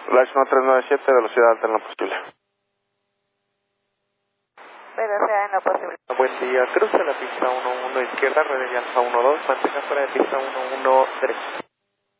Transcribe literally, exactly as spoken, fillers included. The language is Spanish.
Flash uno tres nueve siete, velocidad alta en lo posible. Velocidad en lo posible. Buen día, cruza la pista uno uno izquierda, red de Alfa uno dos, mantenga fuera de pista uno uno tres.